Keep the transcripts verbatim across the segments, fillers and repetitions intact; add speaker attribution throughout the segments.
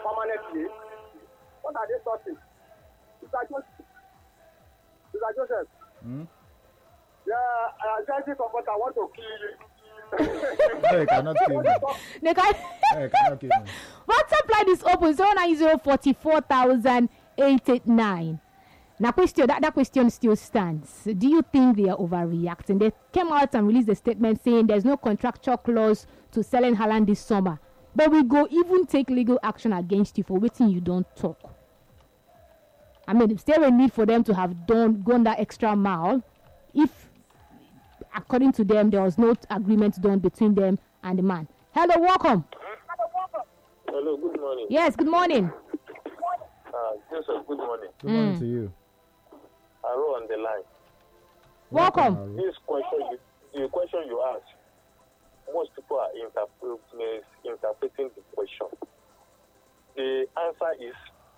Speaker 1: permanently. What are they sorting? Mister Joseph. Mister Joseph.
Speaker 2: Hmm?
Speaker 1: Yeah, uh, Chelsea supporter want to kill you.
Speaker 2: No, you cannot kill me.
Speaker 3: They can.
Speaker 2: No, you cannot kill me.
Speaker 3: WhatsApp line is open zero nine zero forty-four thousand eight eight nine. Now, question that, that question still stands. Do you think they are overreacting? They came out and released a statement saying there's no contractual clause to selling Haaland this summer, but we go even take legal action against you for waiting you don't talk. I mean, is there a need for them to have done gone that extra mile if, according to them, there was no agreement done between them and the man? Hello, welcome.
Speaker 4: Hello, good morning.
Speaker 3: Yes, good morning.
Speaker 4: Uh, Joseph, good morning.
Speaker 2: Good morning
Speaker 3: Mm.
Speaker 2: to you.
Speaker 4: Aro on the line.
Speaker 3: Welcome.
Speaker 2: Aro.
Speaker 4: This question, you, the question you asked, most people are interpret, interpreting the question. The answer is,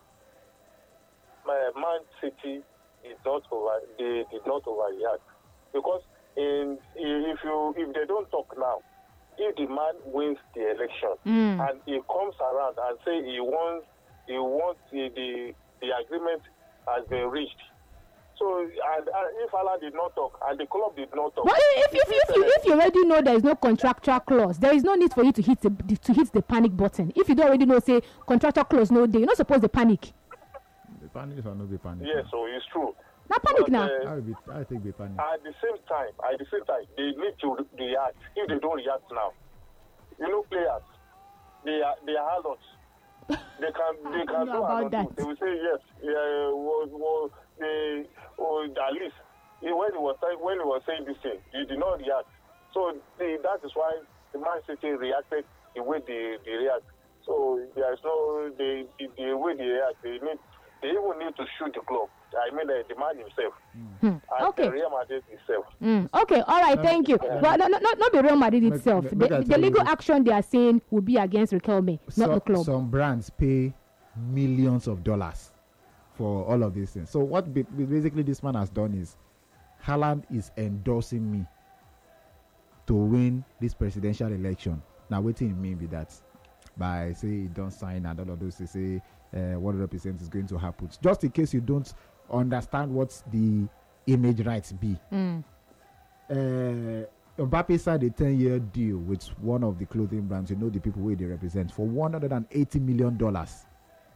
Speaker 4: my Man City did not over, they did not overreact, because in if you if they don't talk now, if the man wins the election
Speaker 3: Mm.
Speaker 4: and he comes around and say he wants he wants the the, the agreement has been reached. So and, and if Allah did not talk and the club did not talk,
Speaker 3: But if, if, if, if, you, if you already know there is no contractual clause, there is no need for you to hit the to hit the panic button. If you don't already know, say contractual clause no day, you're not supposed to panic.
Speaker 2: The panic or no be panic?
Speaker 4: yes, so it's true.
Speaker 3: Not panic
Speaker 4: But,
Speaker 3: now.
Speaker 4: uh,
Speaker 2: I will be. I think be panic.
Speaker 4: At the same time, at the same time, they need to re- react. If they don't react now, you know, players, they are they are adults. They can they
Speaker 3: I
Speaker 4: can
Speaker 3: don't
Speaker 4: do
Speaker 3: know about
Speaker 4: and
Speaker 3: that.
Speaker 4: undo. They will say yes. Yeah, was was they or at least eh, when he was saying when he was saying this thing, he did not react. So the, that is why the Man City reacted the way they, they react. So there is no the, the the way they react. They need they even need to shoot the club. I mean the, the man himself.
Speaker 3: Hmm.
Speaker 4: And
Speaker 3: Okay.
Speaker 4: the Real Madrid itself.
Speaker 3: Mm. Okay, all right,
Speaker 2: Let
Speaker 3: thank
Speaker 2: me-
Speaker 3: you.
Speaker 2: let
Speaker 3: Well, no, no, no, not the Real Madrid
Speaker 2: Make-
Speaker 3: itself.
Speaker 2: make-
Speaker 3: The,
Speaker 2: make I
Speaker 3: the
Speaker 2: tell you
Speaker 3: legal
Speaker 2: this.
Speaker 3: action they are saying will be against Riquelme, not
Speaker 2: So-
Speaker 3: the club.
Speaker 2: Some brands pay millions of dollars for all of these things. So what ba- basically this man has done is, Haaland is endorsing me to win this presidential election. Now, waiting in me be that by say he don't sign and all of those, they say uh, what represents is going to happen. Just in case you don't understand what the image rights be.
Speaker 3: Mm.
Speaker 2: uh, Mbappe signed a ten-year deal with one of the clothing brands. You know the people where they represent for one hundred eighty million dollars.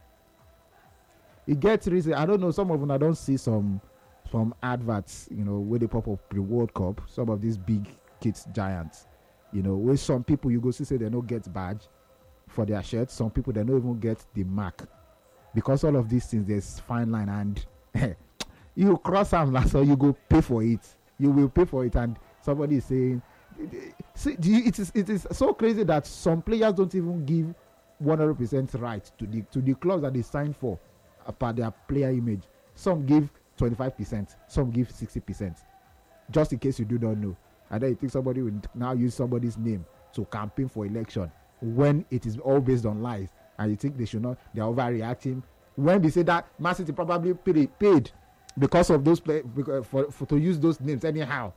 Speaker 2: It gets reason. I don't know. Some of them I don't see some some adverts. You know where they pop up pre World Cup. Some of these big kids giants. You know where some people you go see say they don't get badge for their shirts. Some people they don't even get the mark because all of these things there's fine line and you cross them last or you go pay for it. You will pay for it and somebody is saying, see, do you, it is it is so crazy that some players don't even give one hundred percent right to the to the clubs that they sign for, about their player image. Some give twenty-five percent, some give sixty percent, just in case you do not know. And then you think somebody will now use somebody's name to campaign for election when it is all based on lies, and you think they should not, they are overreacting. When they say that Man City probably paid, paid because of those play because for, for to use those names anyhow.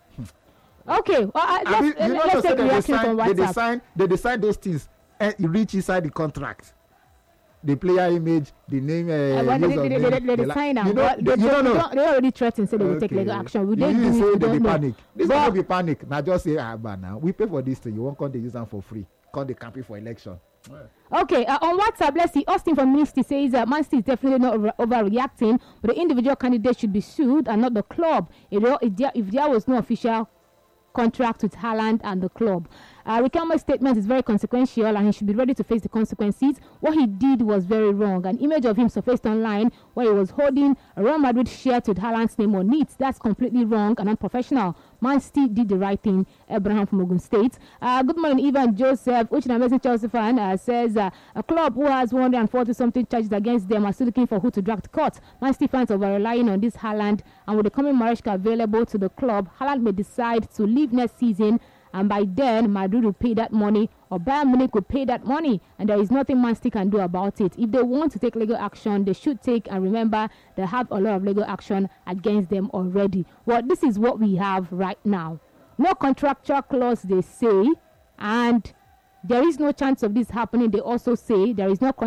Speaker 3: Okay, well, uh,
Speaker 2: I mean,
Speaker 3: let's,
Speaker 2: you know,
Speaker 3: let's
Speaker 2: to say
Speaker 3: take
Speaker 2: they
Speaker 3: reactions
Speaker 2: decide,
Speaker 3: on
Speaker 2: they
Speaker 3: WhatsApp.
Speaker 2: decide, they decide those things and you reach inside the contract. The player image, the name, uh,
Speaker 3: Uh, well, they,
Speaker 2: use
Speaker 3: they,
Speaker 2: of
Speaker 3: they,
Speaker 2: name,
Speaker 3: they, they,
Speaker 2: the
Speaker 3: they
Speaker 2: la-
Speaker 3: sign
Speaker 2: you
Speaker 3: them.
Speaker 2: know,
Speaker 3: But they,
Speaker 2: you
Speaker 3: they,
Speaker 2: don't
Speaker 3: they,
Speaker 2: know.
Speaker 3: don't, they already threatened, say they will take
Speaker 2: Okay.
Speaker 3: legal action. Will
Speaker 2: you
Speaker 3: they do
Speaker 2: you
Speaker 3: it?
Speaker 2: say
Speaker 3: We
Speaker 2: they
Speaker 3: don't
Speaker 2: be
Speaker 3: know.
Speaker 2: panic. This
Speaker 3: But-
Speaker 2: will be panic. Now just say, ah, but now we pay for this thing. You won't come to use them for free. Come the campaign for election.
Speaker 3: Okay, uh, on WhatsApp, let's see. Austin from Ministry says uh, Man City is definitely not over- overreacting, but the individual candidate should be sued and not the club. If there, if there, if there was no official contract with Haaland and the club. Uh, Riquelme's statement is very consequential and he should be ready to face the consequences. What he did was very wrong. An image of him surfaced online where he was holding a Real Madrid shirt with Haaland's name on it. That's completely wrong and unprofessional. Man City did the right thing. Abraham from Ogun State. Uh, good morning, Ivan Joseph, which is an amazing Chelsea fan, uh, says uh, a club who has one hundred forty something charges against them are still looking for who to drag to court. Man City fans are relying on this Haaland, and with the coming Maresca available to the club, Haaland may decide to leave next season, and by then Madrid will pay that money or Bayern Munich will pay that money, and there is nothing Man City can do about it. If they want to take legal action, they should take, and remember they have a lot of legal action against them already. Well, this is what we have right now. No contractual clause, they say, and there is no chance of this happening. They also say there is no con-